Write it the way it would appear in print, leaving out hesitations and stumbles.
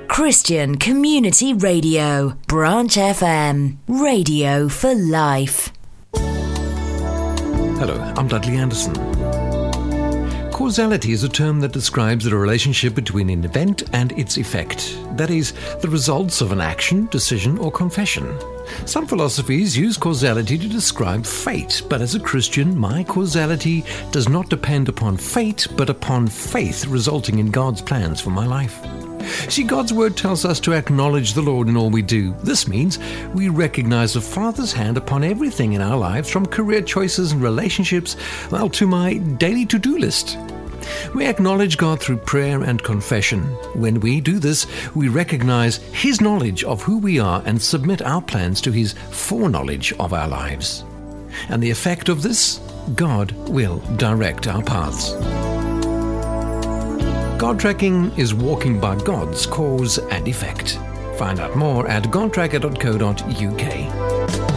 Christian Community Radio, Branch FM, radio for life. Hello, I'm Dudley Anderson. Causality is a term that describes the relationship between an event and its effect. That is, the results of an action, decision, or confession. Some philosophies use causality to describe fate, but as a Christian, my causality does not depend upon fate, but upon faith resulting in God's plans for my life. See, God's word tells us to acknowledge the Lord in all we do. This means we recognize the Father's hand upon everything in our lives, from career choices and relationships, well, to my daily to-do list. We acknowledge God through prayer and confession. When we do this, we recognize His knowledge of who we are and submit our plans to His foreknowledge of our lives. And the effect of this? God will direct our paths. God tracking is walking by God's cause and effect. Find out more at godtracker.co.uk.